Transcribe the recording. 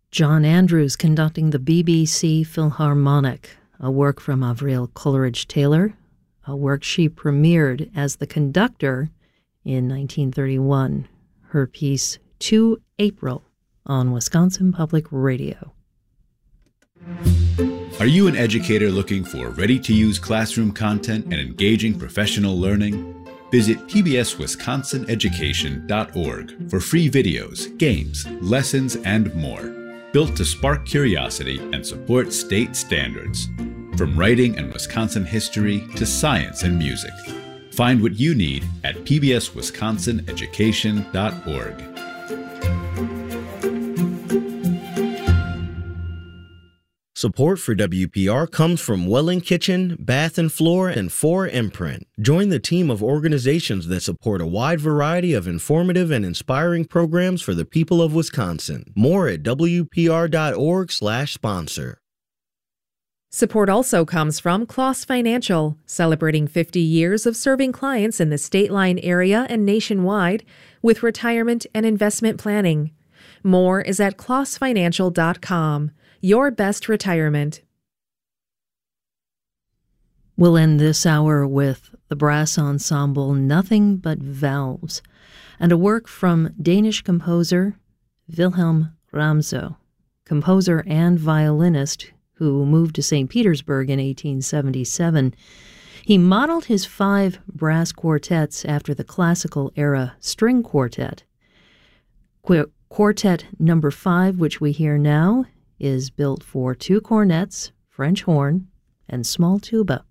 John Andrews conducting the BBC Philharmonic, a work from Avril Coleridge-Taylor, a work she premiered as the conductor in 1931. Her piece, To April, on Wisconsin Public Radio. Are you an educator looking for ready-to-use classroom content and engaging professional learning? Visit pbswisconsineducation.org for free videos, games, lessons, and more, built to spark curiosity and support state standards. From writing and Wisconsin history to science and music. Find what you need at pbswisconsineducation.org. Support for WPR comes from Welling Kitchen, Bath and Floor, and 4 Imprint. Join the team of organizations that support a wide variety of informative and inspiring programs for the people of Wisconsin. More at wpr.org/sponsor. Support also comes from Kloss Financial, celebrating 50 years of serving clients in the State Line area and nationwide with retirement and investment planning. More is at klossfinancial.com. Your best retirement. We'll end this hour with the brass ensemble Nothing But Valves and a work from Danish composer Wilhelm Ramsø, composer and violinist who moved to St. Petersburg in 1877. He modeled his 5 brass quartets after the classical-era string quartet. Quartet number 5, which we hear now, is built for 2 cornets, French horn, and small tuba.